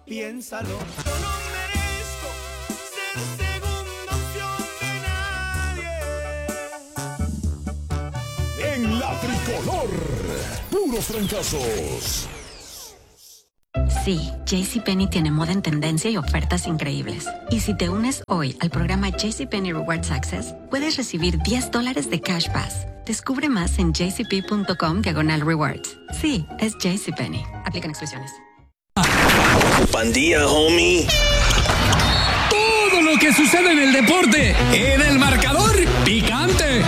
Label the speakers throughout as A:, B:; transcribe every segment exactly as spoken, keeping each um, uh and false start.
A: piénsalo. Yo no merezco ser segunda opción de nadie.
B: En la tricolor, puros fracasos.
C: Sí, JCPenney tiene moda en tendencia y ofertas increíbles. Y si te unes hoy al programa JCPenney Rewards Access, puedes recibir diez dólares de Cash Pass. Descubre más en jcp.com diagonal rewards. Sí, es JCPenney. Aplican exclusiones.
D: Pandilla, homie.
E: Todo lo que sucede en el deporte, en el marcador picante.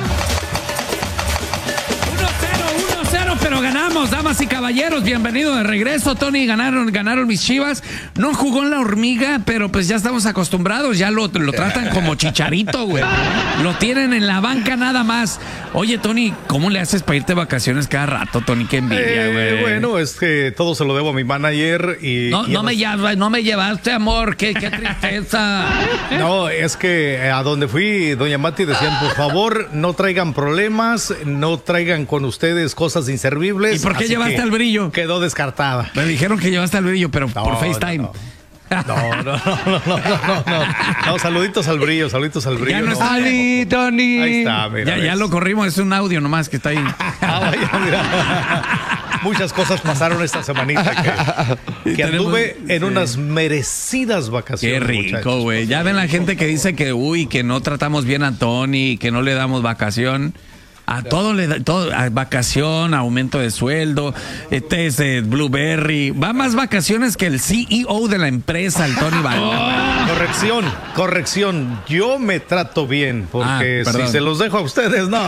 E: Pero ganamos, damas y caballeros, bienvenido de regreso, Tony. Ganaron, ganaron mis Chivas. No jugó en la hormiga, pero pues ya estamos acostumbrados, ya lo, lo tratan como Chicharito, güey. Lo tienen en la banca nada más. Oye, Tony, ¿cómo le haces para irte de vacaciones cada rato, Tony? Qué envidia, güey.
F: Eh, bueno, es que todo se lo debo a mi manager y...
E: No,
F: y
E: no, me, llevas, no me llevaste, amor, qué, qué tristeza.
F: No, es que a donde fui, doña Mati, decían, por favor, no traigan problemas, no traigan con ustedes cosas inservibles.
E: ¿Y por qué llevaste al Brillo?
F: Quedó descartada.
E: Me dijeron que llevaste al Brillo, pero no, por FaceTime.
F: No, no, no, no, no, no, no, no, no, saluditos al Brillo, saluditos al Brillo.
E: Ya no
F: no.
E: está.
G: Ali, Tony.
F: Ahí está, mira.
E: Ya, ya lo corrimos, es un audio nomás que está ahí.
F: Ah, vaya, mira. Muchas cosas pasaron esta semanita que, que anduve en sí. unas merecidas vacaciones.
E: Qué rico, güey. Ya ven la gente que dice que, uy, que no tratamos bien a Tony, que no le damos vacación. A todo le da, todo, a vacación, aumento de sueldo, este es eh, Blueberry, va más vacaciones que el C E O de la empresa, el Tony Balón.
F: Oh, corrección, corrección, yo me trato bien, porque ah, si se los dejo a ustedes, no.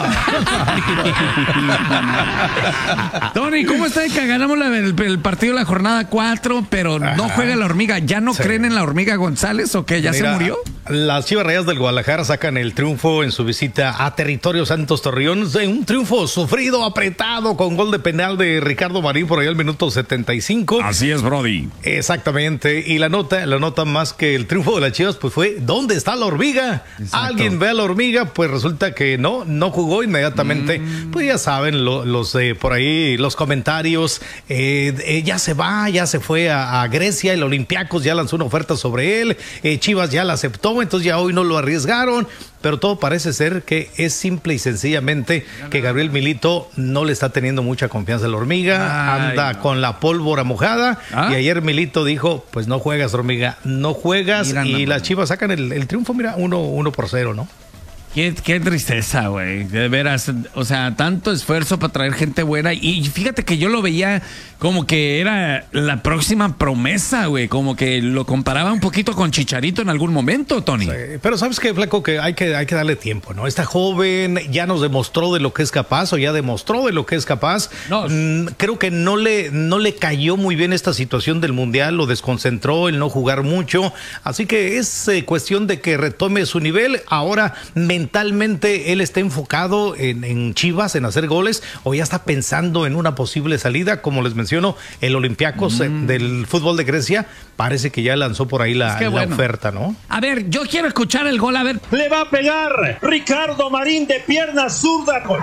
E: Tony, ¿cómo está que ganamos la, el, el partido de la jornada cuatro, pero Ajá. no juega la hormiga? ¿Ya no sí. creen en la hormiga González o qué? ¿Ya Mira, se murió?
F: Las Chivas Rayadas del Guadalajara sacan el triunfo en su visita a territorio Santos Torreón. Un triunfo sufrido, apretado, con gol de penal de Ricardo Marín por allá al minuto setenta y cinco.
E: Así es, Brody.
F: Exactamente. Y la nota, la nota más que el triunfo de las Chivas, pues fue, ¿dónde está la hormiga? Exacto. Alguien ve a la hormiga, pues resulta que no, no jugó inmediatamente. Mm. Pues ya saben, lo, los eh, por ahí, los comentarios, eh, eh, ya se va, ya se fue a, a Grecia, el Olympiacos ya lanzó una oferta sobre él, eh, Chivas ya la aceptó, entonces ya hoy no lo arriesgaron. Pero todo parece ser que es simple y sencillamente que Gabriel Milito no le está teniendo mucha confianza a la hormiga, Ay, anda no. con la pólvora mojada. ¿Ah? Y ayer Milito dijo, pues no juegas, hormiga, no juegas. Mira, y no, las Chivas sacan el, el triunfo, mira, uno, uno por cero, ¿no?
E: Qué, qué tristeza, güey, de veras, o sea, tanto esfuerzo para traer gente buena y fíjate que yo lo veía como que era la próxima promesa, güey, como que lo comparaba un poquito con Chicharito en algún momento, Tony. Sí,
F: pero sabes qué, Flaco, que hay que hay que darle tiempo, ¿no? Está joven, ya nos demostró de lo que es capaz o ya demostró de lo que es capaz. No. Mm, creo que no le no le cayó muy bien esta situación del Mundial, lo desconcentró el no jugar mucho, así que es eh, cuestión de que retome su nivel. Ahora mentalmente él está enfocado en, en Chivas, en hacer goles, o ya está pensando en una posible salida, como les menciono, el Olympiacos mm. del fútbol de Grecia, parece que ya lanzó por ahí la, es que la bueno. oferta, ¿no?
E: A ver, yo quiero escuchar el gol, a ver.
H: Le va a pegar Ricardo Marín de pierna zurda. ¡Gol!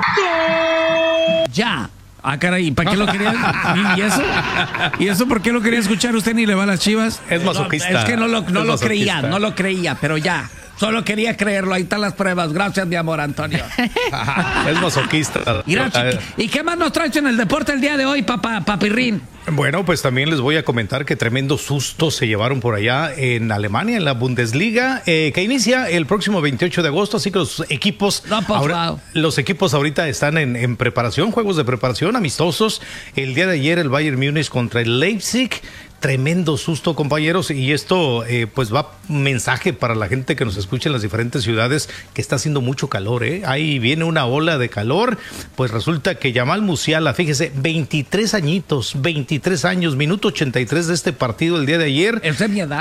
E: Ya. Ah, caray, ¿para qué lo quería? ¿Y eso? ¿Y eso por qué lo quería escuchar? ¿Usted ni le va a las Chivas?
F: Es masoquista.
E: No, es que no lo, no lo creía, no lo creía, pero ya. Solo quería creerlo, ahí están las pruebas. Gracias, mi amor, Antonio.
F: Es masoquista.
E: Mira, ¿y qué más nos traes en el deporte el día de hoy, papá, papirrín?
F: Bueno, pues también les voy a comentar que tremendo susto se llevaron por allá en Alemania, en la Bundesliga, eh, que inicia el próximo veintiocho de agosto, así que los equipos,
E: no, pues,
F: ahora,
E: wow.
F: los equipos ahorita están en, en preparación, juegos de preparación amistosos. El día de ayer el Bayern Múnich contra el Leipzig. Tremendo susto, compañeros, y esto eh, pues va un mensaje para la gente que nos escucha en las diferentes ciudades, que está haciendo mucho calor, ¿eh? Ahí viene una ola de calor, pues resulta que Yamal Musiala, fíjese, veintitrés añitos, veintitrés años, minuto ochenta y tres de este partido el día de ayer.
E: Esa es mi edad.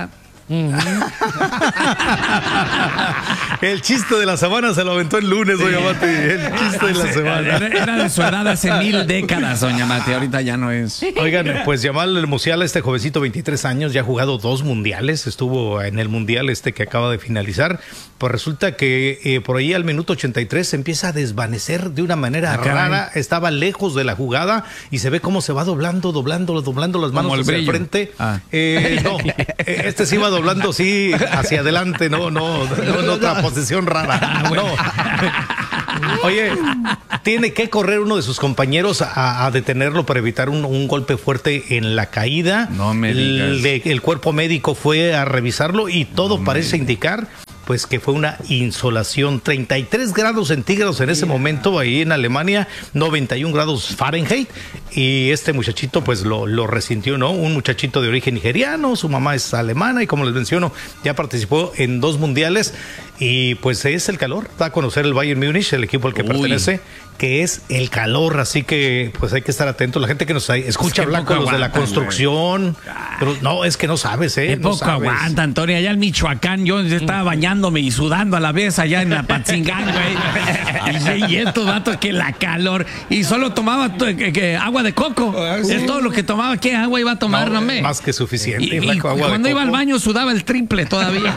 F: El chiste de la semana se lo aventó el lunes, doña Mati. El chiste de la semana.
E: Era, era de su edad hace mil décadas, doña Mati. Ahorita ya no es.
F: Oigan, pues Yamal Musiala, este jovencito, veintitrés años, ya ha jugado dos mundiales. Estuvo en el mundial este que acaba de finalizar. Pues resulta que eh, por ahí al minuto ochenta y tres se empieza a desvanecer de una manera
E: Ah,
F: rara. Estaba lejos de la jugada y se ve cómo se va doblando, doblando, doblando las manos
E: Como el
F: hacia el
E: brillo.
F: frente.
E: Ah.
F: Eh, no, eh, este sí iba doblando, sí, hacia adelante, no, no, no en otra posición rara. No. Oye, tiene que correr uno de sus compañeros a, a detenerlo para evitar un, un golpe fuerte en la caída.
E: No me digas.
F: El, de- el cuerpo médico fue a revisarlo y todo parece indicar pues que fue una insolación. treinta y tres grados centígrados en ese momento ahí en Alemania, noventa y un grados Fahrenheit, y este muchachito pues lo, lo resintió, ¿no? Un muchachito de origen nigeriano, su mamá es alemana y como les menciono, ya participó en dos mundiales y pues es el calor. Da a conocer el Bayern Múnich, el equipo al que
E: Uy.
F: pertenece, que es el calor, así que pues hay que estar atentos. La gente que nos escucha
E: Es que
F: hablar con
E: poco
F: los de la
E: aguantan,
F: construcción, pero no, es que no sabes, ¿eh?
E: Qué
F: No
E: poco
F: sabes.
E: aguanta, Antonio. Allá en Michoacán, yo estaba bañándome y sudando a la vez allá en Apatzingán, güey. Y, y estos vatos, que la calor. Y solo tomaba to- que, que agua de coco. Es todo lo que tomaba. ¿Qué agua iba a tomar, no, me?
F: Más que suficiente.
E: Y, y
F: flaco, agua de
E: cuando iba al
F: coco.
E: baño sudaba el triple todavía.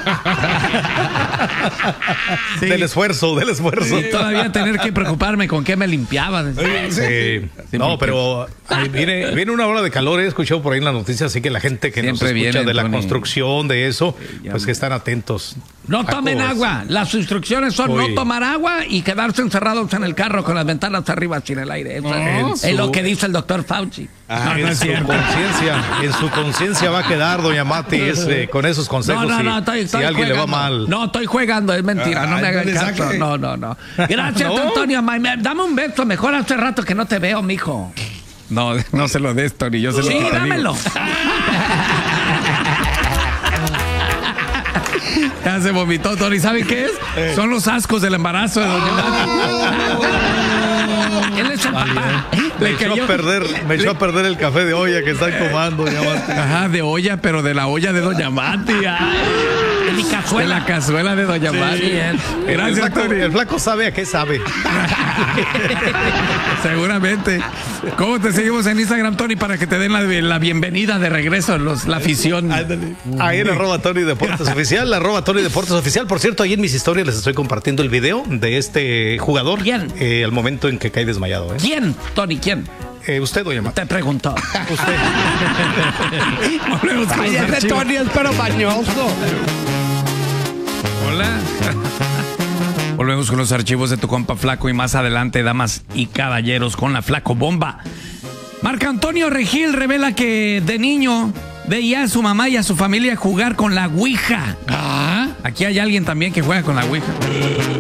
E: Sí.
F: Del esfuerzo, del esfuerzo.
E: Y todavía tener que preocuparme con qué me limpiaba.
F: Sí. No, pero ahí viene, viene una hora de calor, he escuchado por ahí en la noticia, así que la gente que nos
E: Siempre
F: escucha
E: vienen,
F: de la
E: Tony.
F: construcción, de eso,
E: ya
F: pues
E: me-
F: que están atentos.
E: No tomen
F: Tacos.
E: agua. Las instrucciones son
F: Uy.
E: no tomar agua y quedarse encerrados en el carro con las ventanas arriba sin el aire. Eso
F: En
E: es,
F: su-
E: es lo que dice el doctor Fauci.
F: Ah,
E: no, no
F: en
E: es
F: su
E: cierto.
F: conciencia, en su conciencia va a quedar, doña Mati, ese, con esos consejos.
E: No, no,
F: si,
E: no, estoy,
F: si
E: estoy
F: a alguien le va
E: jugando.
F: mal.
E: No, estoy jugando, es mentira, no me hagan caso. No, no, no. Gracias,
F: ¿No?
E: Antonio. Ma- me- Dame un beso, mejor hace rato que no te veo, mijo. No, no se lo des, Tony, yo se lo
F: Sí,
E: te digo.
F: dámelo.
E: Ya se vomitó, Tony. ¿Sabe qué es? Son los ascos del embarazo de doña Mati. Él es el papá.
F: Me
E: Le
F: echó,
E: cayó-
F: a perder, me echó a perder el café de olla que están tomando, doña Mati.
E: Ajá, de olla, pero de la olla de doña Mati. Ay. De mi cazuela. De la cazuela de doña Mati.
F: El
E: Gracias,
F: flaco,
E: Tony.
F: el flaco sabe a qué sabe.
E: Seguramente. ¿Cómo te seguimos en Instagram, Tony, para que te den la, la bienvenida de regreso los, la afición?
F: Ahí en arroba Tony Deportes Oficial, arroba Tony Deportes Oficial. Por cierto, ahí en mis historias les estoy compartiendo el video de este jugador.
E: ¿Quién?
F: Eh, al momento en que cae desmayado. ¿eh?
E: ¿Quién, Tony? ¿Quién?
F: Eh, usted, doña Mati.
E: Te preguntó.
F: Usted.
E: Volvemos con los
D: Ay, ese
E: archivos.
D: Tony es pero bañoso.
E: Hola. Volvemos con los archivos de tu compa Flaco y más adelante, damas y caballeros, con la Flaco Bomba. Marco Antonio Regil revela que de niño veía a su mamá y a su familia jugar con la Ouija.
D: Ah,
E: Aquí hay alguien también que juega con la Ouija.